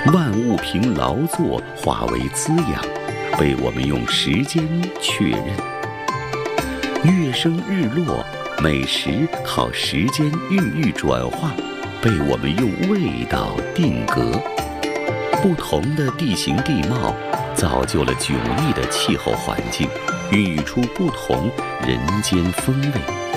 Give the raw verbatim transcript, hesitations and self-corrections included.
万物凭劳作化为滋养，被我们用时间确认。月升日落，美食靠时间孕育转化，被我们用味道定格。不同的地形地貌造就了迥异的气候环境，孕育出不同人间风味。